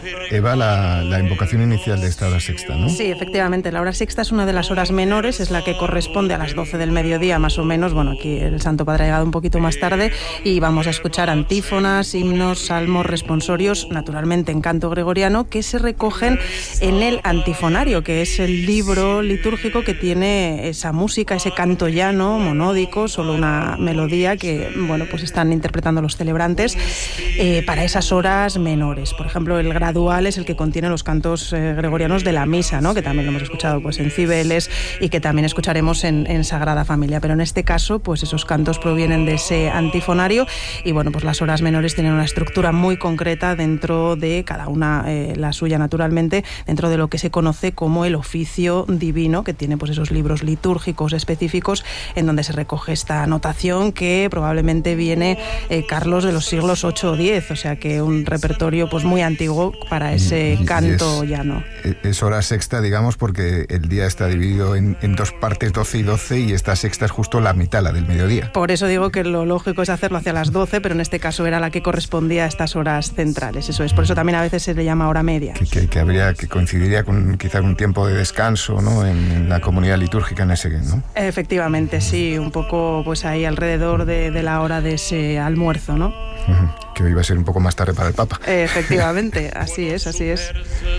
Eva, la invocación inicial de esta hora sexta, ¿no? Sí, efectivamente, la hora sexta es una de las horas menores, es la que corresponde a las 12 del mediodía, más o menos. Bueno, aquí el Santo Padre ha llegado un poquito más tarde y vamos a escuchar antífonas, himnos, salmos, responsorios, naturalmente en canto gregoriano, que se recogen en el antifonario, que es el libro litúrgico que tiene esa música, ese canto llano, monódico, solo una melodía que, bueno, pues están interpretando los celebrantes para esas horas menores. Por ejemplo, el gradual es el que contiene los cantos gregorianos de la misa, ¿no? Que también lo hemos escuchado pues en Cibeles y que también escucharemos en Sagrada Familia. Pero en este caso, pues esos cantos provienen de ese antifonario y bueno, pues las horas menores tienen una estructura muy concreta dentro de cada una, la suya naturalmente, dentro de lo que se conoce como el oficio divino, que tiene pues esos libros litúrgicos específicos en donde se recoge esta anotación que probablemente viene, Carlos, de los siglos 8 o 10, o sea que un repertorio pues muy antiguo para ese canto llano. Es hora sexta, digamos, porque el día está dividido en dos partes, 12 y 12, y esta sexta es justo la mitad, la del mediodía. Por eso digo que lo lógico es hacerlo hacia las 12, pero en este caso era la que correspondía a estas horas centrales, eso es. Por eso también a veces se le llama hora media. Que coincidiría con quizá un tiempo de descanso, ¿no?, en la comunidad litúrgica en ese, ¿no? Efectivamente, sí, un poco pues ahí alrededor de la hora de ese almuerzo, ¿no? Que hoy va a ser un poco más tarde para el Papa. Efectivamente, así es, así es.